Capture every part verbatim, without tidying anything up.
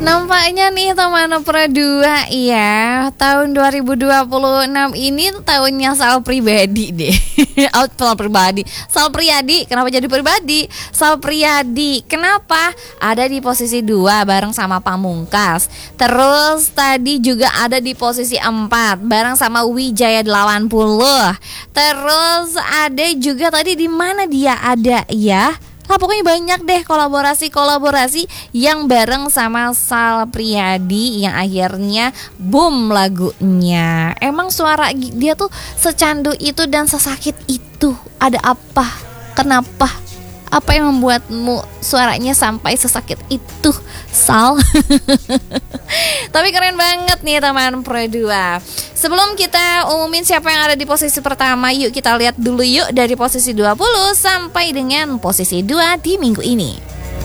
Nampaknya nih teman Pro dua ya, tahun dua ribu dua puluh enam ini tahunnya Sal pribadi deh. Oh, Sal pribadi, Sal Priadi. Kenapa jadi pribadi? Sal Priadi. Kenapa? Ada di posisi dua bareng sama Pamungkas. Terus tadi juga ada di posisi empat bareng sama Wijaya delapan puluh. Terus ada juga tadi di mana dia ada ya? Nah, pokoknya banyak deh kolaborasi-kolaborasi yang bareng sama Sal Priadi yang akhirnya boom lagunya. Emang suara dia tuh secandu itu dan sesakit itu. Ada apa? Kenapa? Apa yang membuatmu suaranya sampai sesakit itu, Sal? Tapi keren banget nih teman Pro dua. Sebelum kita umumin siapa yang ada di posisi pertama, yuk kita lihat dulu yuk dari posisi dua puluh sampai dengan posisi dua di minggu ini.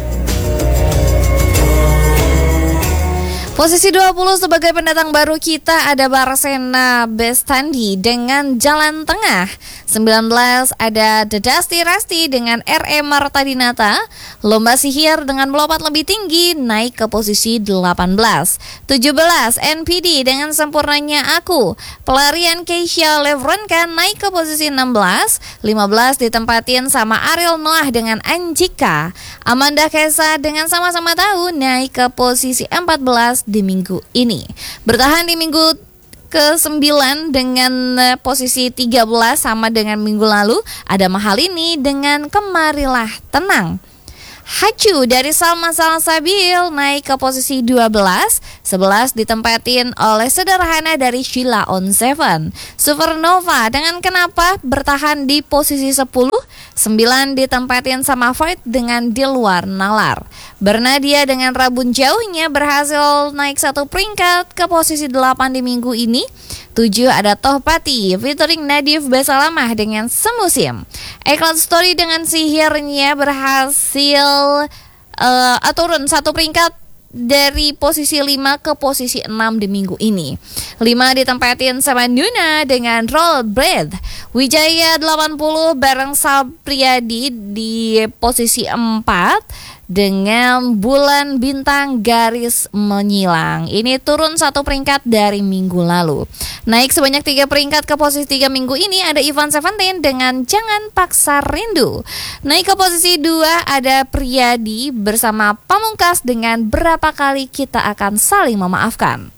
Posisi dua puluh sebagai pendatang baru kita ada Barsena Bestandi dengan Jalan Tengah. Sembilan belas ada The Dusty Rusty dengan R E Martadinata. Lomba Sihir dengan Melompat Lebih Tinggi naik ke posisi delapan belas. Tujuh belas N P D dengan Sempurnanya Aku. Pelarian Keisha Levronka naik ke posisi enam belas. Lima belas ditempatin sama Ariel Noah dengan Anjika. Amanda Kesa dengan Sama-Sama Tahu naik ke posisi empat belas di minggu ini. Bertahan di minggu ke sembilan dengan posisi tiga belas sama dengan minggu lalu ada Mahalini dengan Kemarilah Tenang. Hacu dari Salma Salsabil naik ke posisi dua belas. sebelas ditempatin oleh Sederhana dari Sheila on Seven. Supernova dengan Kenapa bertahan di posisi sepuluh. sembilan ditempatin sama Void dengan Di Luar Nalar. Bernadia dengan Rabun Jauhnya berhasil naik satu peringkat ke posisi delapan di minggu ini. tujuh ada Tohpati featuring Nadif Basalamah dengan Semusim. Eklat Story dengan Sihirnya berhasil uh, turun satu peringkat dari posisi lima ke posisi enam di minggu ini. lima ditempatin sama Nuna dengan Roll Breath. Wijaya delapan puluh bareng Sal Priadi di posisi empat dengan Bulan Bintang Garis Menyilang. Ini turun satu peringkat dari minggu lalu. Naik sebanyak tiga peringkat ke posisi tiga minggu ini ada Ivan Seventeen dengan Jangan Paksa Rindu. Naik ke posisi dua ada Priadi bersama Pamungkas dengan Berapa Kali Kita Akan Saling Memaafkan.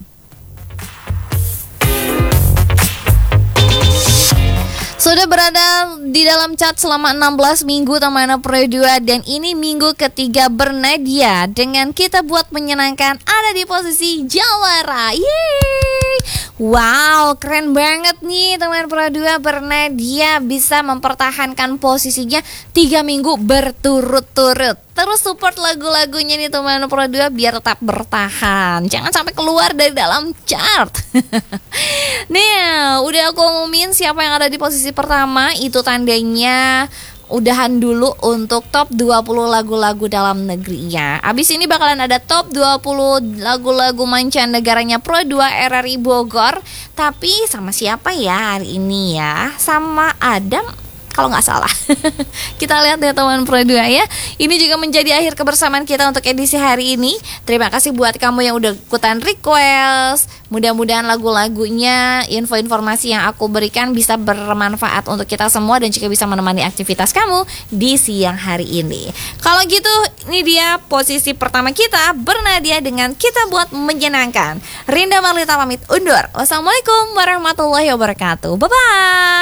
Sudah berada di dalam chat selama enam belas minggu teman Pro dua dan ini minggu ketiga Bernadia dengan Kita Buat Menyenangkan ada di posisi jawara. Yeay! Wow, keren banget nih teman Pro dua. Bernadia bisa mempertahankan posisinya tiga minggu berturut-turut. Terus support lagu-lagunya nih teman Pro dua biar tetap bertahan. Jangan sampai keluar dari dalam chart. Nih, udah aku umumin siapa yang ada di posisi pertama. Itu tandanya udahan dulu untuk top dua puluh lagu-lagu dalam negeri ya. Abis ini bakalan ada top dua puluh lagu-lagu mancanegaranya Pro dua R R I Bogor. Tapi sama siapa ya hari ini ya? Sama Adam kalau nggak salah. Kita lihat ya teman Pro dua ya. Ini juga menjadi akhir kebersamaan kita untuk edisi hari ini. Terima kasih buat kamu yang udah ikutan request. Mudah-mudahan lagu-lagunya, info-informasi yang aku berikan bisa bermanfaat untuk kita semua dan juga bisa menemani aktivitas kamu di siang hari ini. Kalau gitu, ini dia posisi pertama kita, Bernadia dengan Kita Buat Menyenangkan. Rinda Marlita pamit undur. Wassalamualaikum warahmatullahi wabarakatuh. Bye-bye.